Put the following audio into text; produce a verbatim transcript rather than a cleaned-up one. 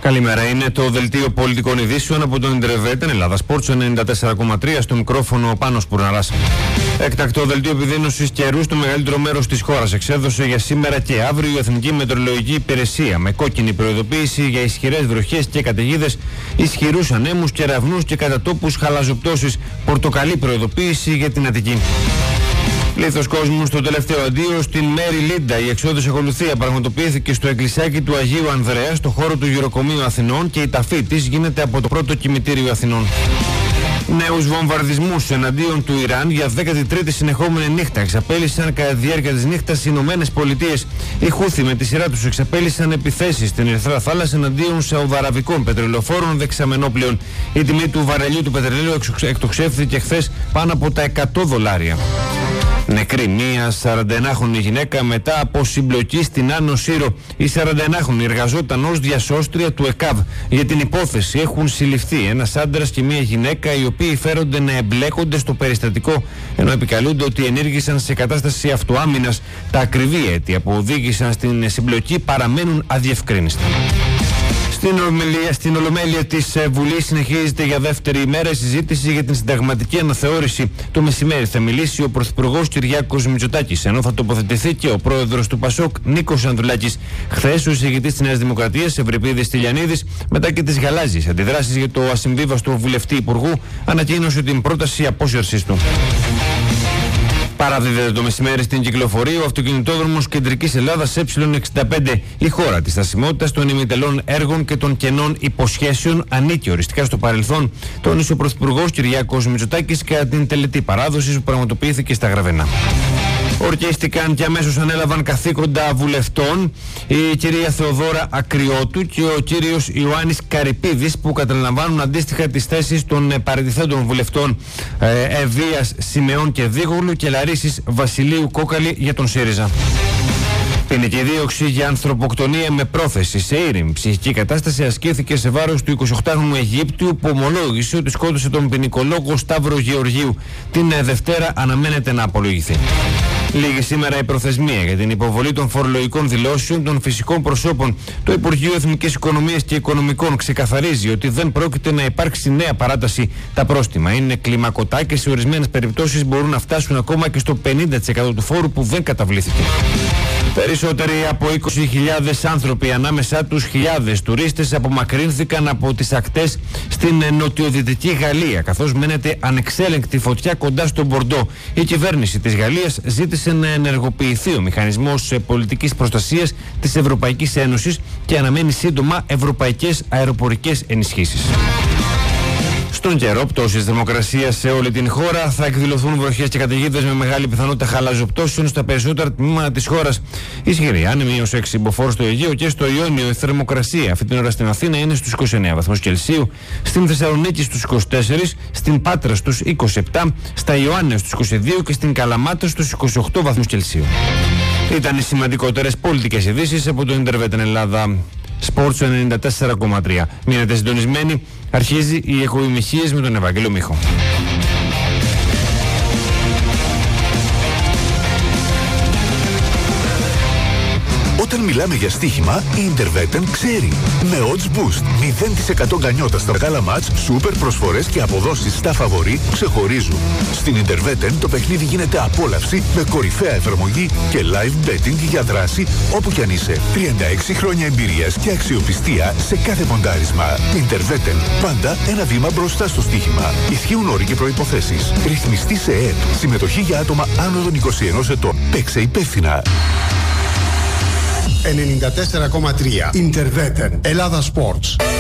Καλημέρα, είναι το δελτίο πολιτικών ειδήσεων από τον Ιντερβέτεν Ελλάδα Sports ενενήντα τέσσερα κόμμα τρία, στο μικρόφωνο ο Πάνος Πουρναράς. Έκτακτο δελτίο επιδείνωσης καιρού στο μεγαλύτερο μέρος της χώρας εξέδωσε για σήμερα και αύριο η Εθνική Μετεωρολογική Υπηρεσία, με κόκκινη προειδοποίηση για ισχυρές βροχές και καταιγίδες, ισχυρούς ανέμους, κεραυνούς και κατά τόπους χαλαζοπτώσεις, πορτοκαλί προειδοποίηση για την Αττική. Πλήθος κόσμου στο τελευταίο αντίο στην Μέρη Λίντα. Η εξόδος ακολουθία πραγματοποιήθηκε στο εκκλησιάκι του Αγίου Ανδρέα, στο χώρο του Γεροκομείου Αθηνών, και η ταφή της γίνεται από το πρώτο κημητήριο Αθηνών. Νέους βομβαρδισμούς εναντίον του Ιράν για δέκατη τρίτη συνεχόμενη νύχτα εξαπέλυσαν κατά τη διάρκεια της νύχτας οι Ηνωμένες Πολιτείες. Οι Χούθι με τη σειρά τους εξαπέλυσαν επιθέσεις στην Ερυθρά Θάλασσα εναντίον σαουδαραβικών πετρελαιοφόρων δεξαμενόπλαιων. Η τιμή του βαρελιού του πετρελαίου εκτοξεύθηκε χθες πάνω από τα εκατό δολάρια. Νεκρή μία σαρανταενάχρονη γυναίκα μετά από συμπλοκή στην Άνω Σύρο. Η σαρανταενάχρονη εργαζόταν ως διασώστρια του ΕΚΑΒ. Για την υπόθεση έχουν συλληφθεί ένας άντρας και μία γυναίκα, οι οποίοι φέρονται να εμπλέκονται στο περιστατικό, ενώ επικαλούνται ότι ενήργησαν σε κατάσταση αυτοάμυνας. Τα ακριβή αίτια που οδήγησαν στην συμπλοκή παραμένουν αδιευκρίνιστα. Στην Ολομέλεια, στην Ολομέλεια της Βουλής συνεχίζεται για δεύτερη ημέρα η συζήτηση για την συνταγματική αναθεώρηση. Το μεσημέρι θα μιλήσει ο Πρωθυπουργός Κυριάκος Μητσοτάκης, ενώ θα τοποθετηθεί και ο Πρόεδρος του ΠΑΣΟΚ Νίκος Ανδρουλάκης. Χθες ο εισηγητής της Νέας Δημοκρατίας Ευρυπίδης Τηλιανίδης, μετά και τις γαλάζιες αντιδράσεις για το ασυμβίβαστο βουλευτή υπουργού, ανακοίνωσε την πρόταση απόσυρσης του. Παραδίδεται το μεσημέρι στην κυκλοφορία ο αυτοκινητόδρομος Κεντρικής Ελλάδας Ε εξήντα πέντε. Η χώρα της στασιμότητας των ημιτελών έργων και των κενών υποσχέσεων ανήκει οριστικά στο παρελθόν, τόνισε ο Πρωθυπουργός Κυριάκος Μητσοτάκης κατά την τελετή παράδοσης που πραγματοποιήθηκε στα Γραβενά. Ορκίστηκαν και αμέσως ανέλαβαν καθήκοντα βουλευτών η κυρία Θεοδόρα Ακριώτου και ο κύριος Ιωάννης Καρυπίδης, που καταλαμβάνουν αντίστοιχα τις θέσεις των παραιτηθέντων βουλευτών ε, Ευβίας Σιμεών και Δίγολου και Λαρίσης Βασιλείου Κόκαλη για τον ΣΥΡΙΖΑ. Ποινική δίωξη για ανθρωποκτονία με πρόθεση σε ήρεμη ψυχική κατάσταση ασκήθηκε σε βάρος του εικοσιοκτάχρονου Αιγύπτιου, που ομολόγησε ότι σκότωσε τον ποινικολόγο Σταύρο Γεωργίου. Την Δευτέρα αναμένεται να απολογηθεί. Λίγη σήμερα η προθεσμία για την υποβολή των φορολογικών δηλώσεων των φυσικών προσώπων. Το Υπουργείο Εθνικής Οικονομίας και Οικονομικών ξεκαθαρίζει ότι δεν πρόκειται να υπάρξει νέα παράταση. Τα πρόστιμα είναι κλιμακωτά και σε ορισμένες περιπτώσεις μπορούν να φτάσουν ακόμα και στο πενήντα τοις εκατό του φόρου που δεν καταβλήθηκε. Περισσότεροι από είκοσι χιλιάδες άνθρωποι, ανάμεσά τους χιλιάδες τουρίστες, απομακρύνθηκαν από τις ακτές στην νοτιοδυτική Γαλλία, καθώς μένεται ανεξέλεγκτη φωτιά κοντά στο Μπορντό. Η κυβέρνηση της Γαλλίας ζήτησε να ενεργοποιηθεί ο μηχανισμός πολιτικής προστασίας της Ευρωπαϊκής Ένωσης και αναμένει σύντομα ευρωπαϊκές αεροπορικές ενισχύσεις. Στον καιρό, πτώσεις θερμοκρασίας σε όλη την χώρα. Θα εκδηλωθούν βροχές και καταιγίδες με μεγάλη πιθανότητα χαλαζοπτώσεων στα περισσότερα τμήματα της χώρας. Ισχυρή άνεμη έως έξι μποφόρ στο Αιγαίο και στο Ιόνιο. Η θερμοκρασία αυτή την ώρα στην Αθήνα είναι στους είκοσι εννέα βαθμούς Κελσίου, στην Θεσσαλονίκη στους είκοσι τέσσερα, στην Πάτρα στους είκοσι επτά, στα Ιωάννεα στους είκοσι δύο και στην Καλαμάτα στους είκοσι οκτώ βαθμούς Κελσίου. Ήταν οι σημαντικότερες πολιτικές ειδήσεις από το Ιντερβέτεν Ελλάδα Sports ενενήντα τέσσερα κόμμα τρία. Μείνετε συντονισμένοι. Αρχίζει η εχοημισίες με τον Ευάγγελο Μίχο. Όταν μιλάμε για στοίχημα, η Interveten ξέρει. Με odds boost, μηδέν τοις εκατό γκανιότα στα μεγάλα μάτς, σούπερ προσφορές και αποδόσεις στα φαβορί ξεχωρίζουν. Στην Interveten το παιχνίδι γίνεται απόλαυση με κορυφαία εφαρμογή και live betting για δράση όπου κι αν είσαι. τριάντα έξι χρόνια εμπειρίας και αξιοπιστία σε κάθε ποντάρισμα. Interveten, πάντα ένα βήμα μπροστά στο στοίχημα. Ισχύουν όροι και προϋποθέσεις. Ρυθμιστή σε ΕΕΠ. Συμμετοχή για άτομα άνω των είκοσι ενός ετών. Παίξε υπεύθυνα. ενενήντα τέσσερα κόμμα τρία Interveten Ελλάδα Sports.